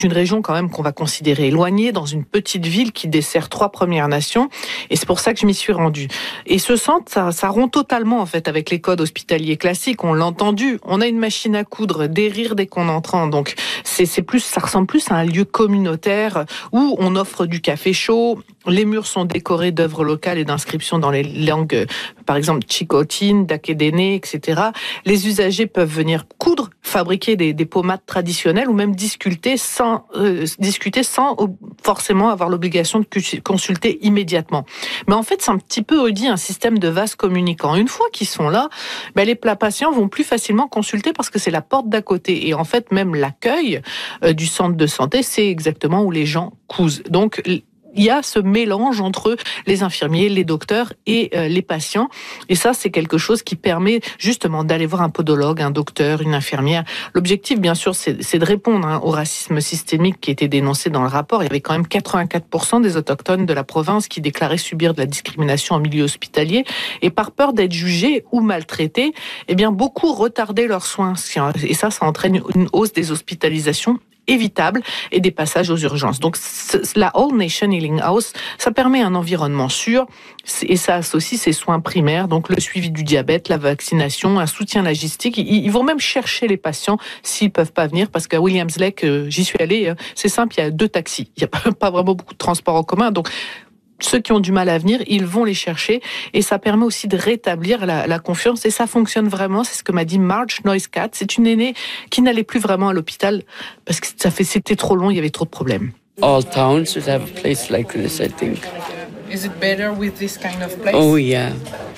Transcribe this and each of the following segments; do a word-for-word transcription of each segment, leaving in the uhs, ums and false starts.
une région quand même qu'on va considérer éloignée, dans une petite ville qui dessert trois Premières Nations, et c'est pour ça que je m'y suis rendue. Et ce centre, ça, ça rompt totalement en fait avec les codes hospitaliers classiques. On l'a entendu, on a une machine à coudre, des rires dès qu'on entre, donc c'est, c'est plus, ça ressemble plus à un lieu communautaire où on offre du café chaud. Les murs sont décorés d'œuvres locales et d'inscriptions dans les langues, par exemple Chicotine, Dakedene, et cetera. Les usagers peuvent venir coudre, fabriquer des, des pommades traditionnelles ou même discuter sans, euh, discuter sans forcément avoir l'obligation de consulter immédiatement. Mais en fait, c'est un petit peu aussi un système de vase communicant. Une fois qu'ils sont là, ben les patients vont plus facilement consulter parce que c'est la porte d'à côté. Et en fait, même l'accueil euh, du centre de santé, c'est exactement où les gens cousent. Donc, il y a ce mélange entre les infirmiers, les docteurs et euh, les patients. Et ça, c'est quelque chose qui permet justement d'aller voir un podologue, un docteur, une infirmière. L'objectif, bien sûr, c'est, c'est de répondre hein, au racisme systémique qui était dénoncé dans le rapport. Il y avait quand même quatre-vingt-quatre pour cent des autochtones de la province qui déclaraient subir de la discrimination en milieu hospitalier. Et par peur d'être jugés ou maltraités, eh bien, beaucoup retardaient leurs soins. Et ça, ça entraîne une hausse des hospitalisations évitable et des passages aux urgences. Donc la All Nation Healing House, ça permet un environnement sûr et ça associe ses soins primaires, donc le suivi du diabète, la vaccination, un soutien logistique. Ils vont même chercher les patients s'ils peuvent pas venir parce qu'à Williams Lake, j'y suis allée, c'est simple, il y a deux taxis. Il n'y a pas vraiment beaucoup de transports en commun, donc ceux qui ont du mal à venir, ils vont les chercher et ça permet aussi de rétablir la, la confiance et ça fonctionne vraiment. C'est ce que m'a dit Marge Noiscat. C'est une aînée qui n'allait plus vraiment à l'hôpital parce que ça fait, c'était trop long, il y avait trop de problèmes. All towns should have a place like this, I think. Is it better with this kind of place? Oh yeah,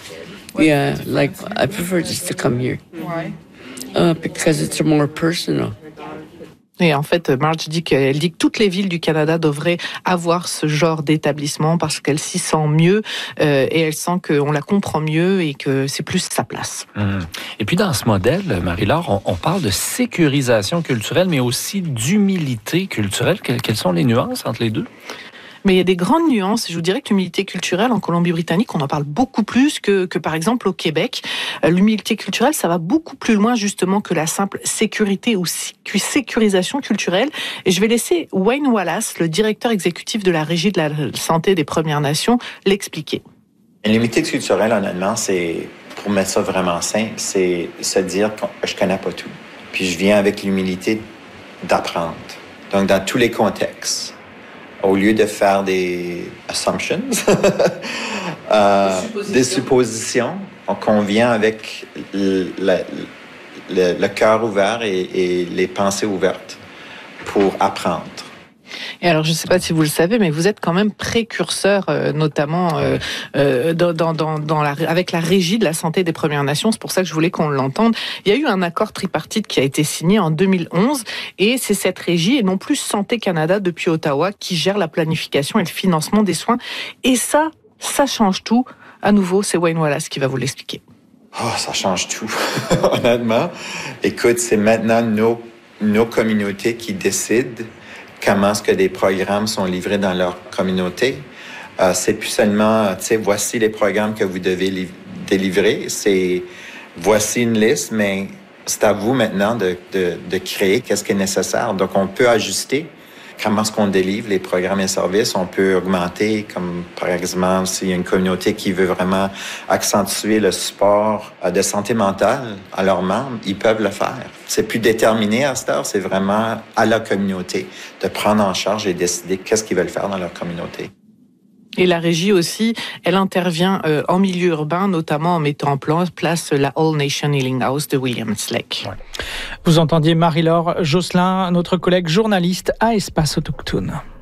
yeah. Like I prefer just to come here. Why? Uh, because it's more personal. Et en fait, Marge dit qu'elle dit que toutes les villes du Canada devraient avoir ce genre d'établissement parce qu'elle s'y sent mieux euh, et elle sent qu'on la comprend mieux et que c'est plus sa place. Mmh. Et puis dans ce modèle, Marie-Laure, on, on parle de sécurisation culturelle, mais aussi d'humilité culturelle. Quelles, quelles sont les nuances entre les deux? Mais il y a des grandes nuances. Je vous dirais que l'humilité culturelle en Colombie-Britannique, on en parle beaucoup plus que, que par exemple au Québec. L'humilité culturelle, ça va beaucoup plus loin justement que la simple sécurité ou sécurisation culturelle. Et je vais laisser Wayne Wallace, le directeur exécutif de la Régie de la santé des Premières Nations, l'expliquer. L'humilité culturelle, honnêtement, c'est, pour mettre ça vraiment simple, c'est se dire que je connais pas tout. Puis je viens avec l'humilité d'apprendre. Donc dans tous les contextes. Au lieu de faire des assumptions, euh, suppositions. des suppositions, qu'on vient avec le, le, le, le cœur ouvert et, et les pensées ouvertes pour apprendre. Et alors, je ne sais pas si vous le savez, mais vous êtes quand même précurseur, euh, notamment euh, euh, dans, dans, dans, dans la, avec la Régie de la santé des Premières Nations. C'est pour ça que je voulais qu'on l'entende. Il y a eu un accord tripartite qui a été signé en deux mille onze, et c'est cette régie, et non plus Santé Canada depuis Ottawa, qui gère la planification et le financement des soins. Et ça, ça change tout. À nouveau, c'est Wayne Wallace qui va vous l'expliquer. Oh, ça change tout, honnêtement. Écoute, c'est maintenant nos, nos communautés qui décident comment est-ce que des programmes sont livrés dans leur communauté. Euh, c'est plus seulement, tu sais, voici les programmes que vous devez li- délivrer. C'est, voici une liste, mais c'est à vous maintenant de, de, de créer qu'est-ce qui est nécessaire. Donc, on peut ajuster comment est-ce qu'on délivre les programmes et services. On peut augmenter, comme par exemple, s'il y a une communauté qui veut vraiment accentuer le support de santé mentale à leurs membres, ils peuvent le faire. C'est plus déterminé à cette heure, c'est vraiment à la communauté de prendre en charge et décider qu'est-ce qu'ils veulent faire dans leur communauté. Et la régie aussi, elle intervient euh, en milieu urbain, notamment en mettant en place la All Nation Healing House de Williams Lake. Ouais. Vous entendiez Marie-Laure Josselin, notre collègue journaliste à Espace Autochtone.